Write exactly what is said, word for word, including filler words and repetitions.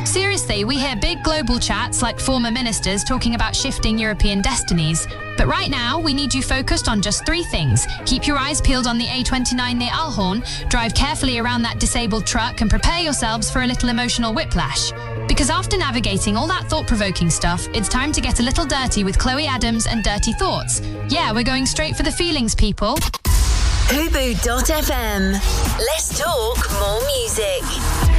Seriously, we hear big global chats like former ministers talking about shifting European destinies. But right now, we need you focused on just three things. Keep your eyes peeled on the A twenty-nine near Alhorn, drive carefully around that disabled truck, and prepare yourselves for a little emotional whiplash. Because after navigating all that thought-provoking stuff, it's time to get a little dirty with Chloe Adams and Dirty Thoughts. Yeah, we're going straight for the feelings, people. Hubu dot f m. Let's talk more music.